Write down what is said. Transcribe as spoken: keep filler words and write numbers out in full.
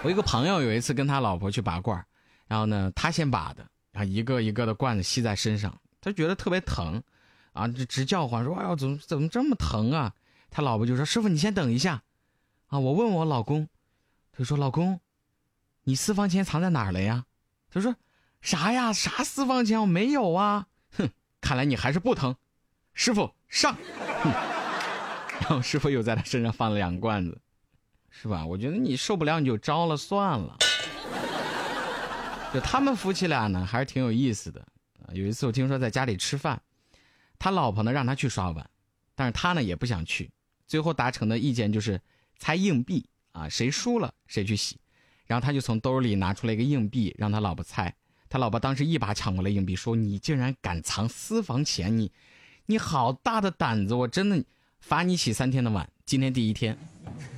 我一个朋友有一次跟他老婆去拔罐，然后呢他先拔的，然后一个一个的罐子吸在身上，他觉得特别疼啊，就直叫唤说哎呦怎么怎么这么疼啊。他老婆就说师傅你先等一下啊，我问我老公，他就说老公你私房钱藏在哪儿了呀？他说啥呀啥私房钱我没有啊。哼，看来你还是不疼，师傅上。然后师傅又在他身上放了两罐子，是吧？我觉得你受不了你就招了算了。就他们夫妻俩呢还是挺有意思的。有一次我听说在家里吃饭，他老婆呢让他去刷碗，但是他呢也不想去，最后达成的意见就是猜硬币啊，谁输了谁去洗。然后他就从兜里拿出来一个硬币让他老婆猜，他老婆当时一把抢过来硬币说你竟然敢藏私房钱，你你好大的胆子，我真的罚你洗三天的碗，今天第一天。